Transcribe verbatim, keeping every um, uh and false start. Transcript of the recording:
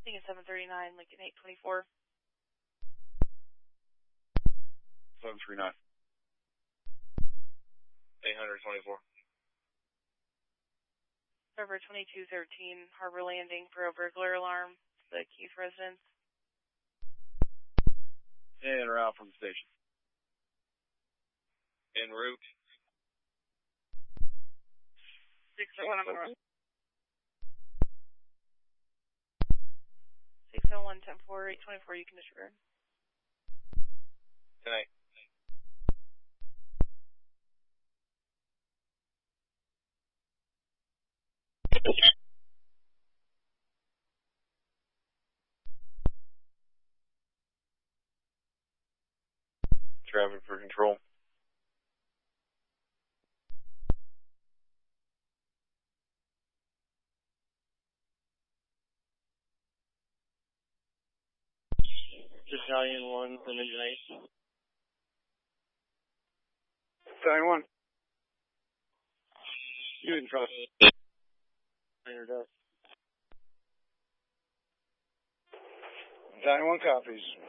think it's seven thirty-nine, Lincoln eight twenty-four. seven three nine. eight twenty-four. Server twenty-two thirteen, Harbor Landing for a burglar alarm to the Keith residence. En route from the station. En route. six oh one, six oh one, ten four, eight twenty-four, you can disregard. Tonight. Traffic for control. Battalion one, from engine eight. Battalion one. You can trust. Your desk. Battalion one copies.